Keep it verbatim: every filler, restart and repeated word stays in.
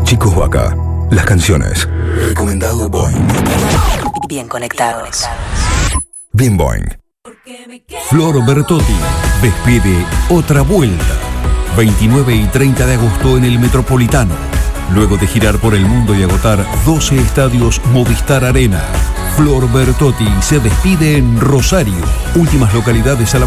Chicos Vaca, las canciones. Recomendado Boing. Bien conectados. Bien Boing. Flor Bertotti despide Otra Vuelta. veintinueve y treinta de agosto en el Metropolitano. Luego de girar por el mundo y agotar doce estadios Movistar Arena, Flor Bertotti se despide en Rosario. Últimas localidades a la